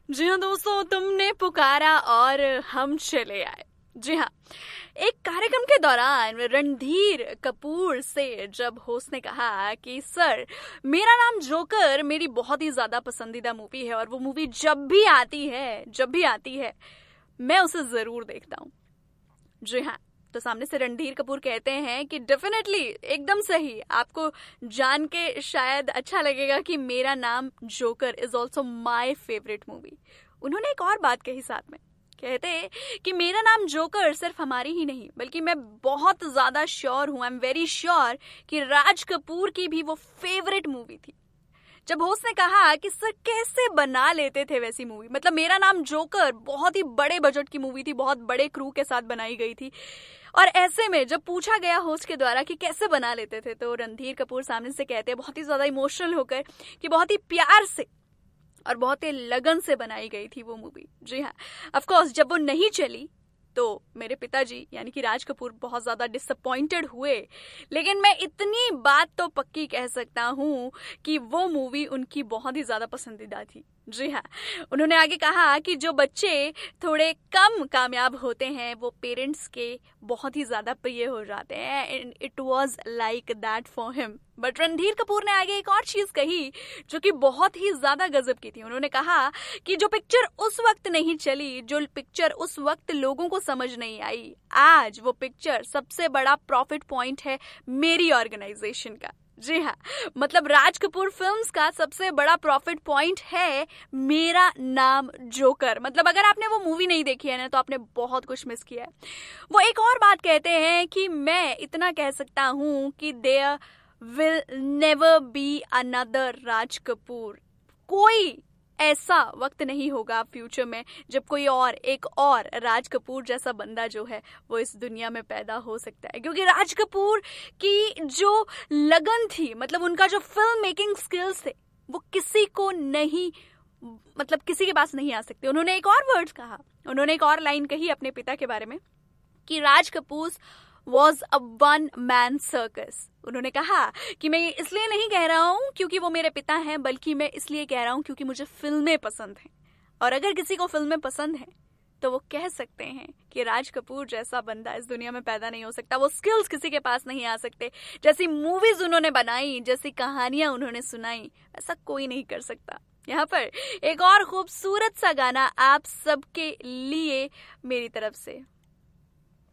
जी हाँ दोस्तों, तुमने पुकारा और हम चले आए। जी हाँ, एक कार्यक्रम के दौरान रणधीर कपूर से जब होस्ट ने कहा कि सर, मेरा नाम जोकर मेरी बहुत ही ज्यादा पसंदीदा मूवी है और वो मूवी जब भी आती है मैं उसे जरूर देखता हूँ। जी हाँ, तो सामने से रणधीर कपूर कहते हैं कि डेफिनेटली, एकदम सही, आपको जान के शायद अच्छा लगेगा कि मेरा नाम joker is also my favourite movie. उन्होंने एक और बात कही साथ में, कहते कि मेरा नाम जोकर सिर्फ हमारी ही नहीं बल्कि मैं बहुत ज्यादा श्योर हूं, आई एम वेरी श्योर कि राज कपूर की भी वो फेवरेट मूवी थी। जब होस्ट ने कहा कि सर कैसे बना लेते थे वैसी मूवी, मतलब मेरा नाम जोकर बहुत ही बड़े बजट की मूवी थी, बहुत बड़े क्रू के साथ बनाई गई थी, और ऐसे में जब पूछा गया होस्ट के द्वारा कि कैसे बना लेते थे तो रणधीर कपूर सामने से कहते हैं बहुत ही ज्यादा इमोशनल होकर कि बहुत ही प्यार से और बहुत ही लगन से बनाई गई थी वो मूवी। जी हाँ, ऑफ कोर्स जब वो नहीं चली तो मेरे पिताजी यानी कि राज कपूर बहुत ज्यादा डिसअपॉइंटेड हुए, लेकिन मैं इतनी बात तो पक्की कह सकता हूँ कि वो मूवी उनकी बहुत ही ज्यादा पसंदीदा थी। जी हाँ, उन्होंने आगे कहा कि जो बच्चे थोड़े कम कामयाब होते हैं वो पेरेंट्स के बहुत ही ज्यादा प्रिय हो जाते हैं, and it was like that for him. But Randhir Kapoor ने आगे एक और चीज कही जो कि बहुत ही ज्यादा गजब की थी। उन्होंने कहा कि जो पिक्चर उस वक्त नहीं चली, जो पिक्चर उस वक्त लोगों को समझ नहीं आई, आज वो पिक्चर सबसे बड़ा प्रॉफिट पॉइंट है मेरी ऑर्गेनाइजेशन का। जी हाँ, मतलब राज कपूर फिल्म्स का सबसे बड़ा प्रॉफिट पॉइंट है मेरा नाम जोकर। मतलब अगर आपने वो मूवी नहीं देखी है ना तो आपने बहुत कुछ मिस किया है। वो एक और बात कहते हैं कि मैं इतना कह सकता हूँ कि there will never be another Raj Kapoor. कोई ऐसा वक्त नहीं होगा फ्यूचर में जब कोई और एक और राज कपूर जैसा बंदा जो है वो इस दुनिया में पैदा हो सकता है, क्योंकि राज कपूर की जो लगन थी, मतलब उनका जो फिल्म मेकिंग स्किल्स थे, वो किसी को नहीं, मतलब किसी के पास नहीं आ सकते। उन्होंने एक और वर्ड्स कहा, उन्होंने एक और लाइन कही अपने पिता के बारे में कि Raj Kapoor was a one man circus. उन्होंने कहा कि मैं इसलिए नहीं कह रहा हूं क्योंकि वो मेरे पिता हैं, बल्कि मैं इसलिए कह रहा हूं क्योंकि मुझे फिल्में पसंद हैं, और अगर किसी को फिल्में पसंद हैं तो वो कह सकते हैं कि राज कपूर जैसा बंदा इस दुनिया में पैदा नहीं हो सकता। वो स्किल्स किसी के पास नहीं आ सकते, जैसी मूवीज उन्होंने बनाई, जैसी कहानियां उन्होंने सुनाई, ऐसा कोई नहीं कर सकता। यहाँ पर एक और खूबसूरत सा गाना आप सबके लिए मेरी तरफ से।